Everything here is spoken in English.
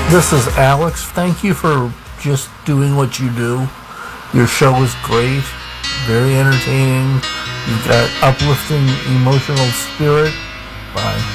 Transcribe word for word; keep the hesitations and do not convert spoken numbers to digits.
This is Alex. Thank you for just doing what you do. Your show is great, very entertaining. You've got uplifting emotional spirit. Bye.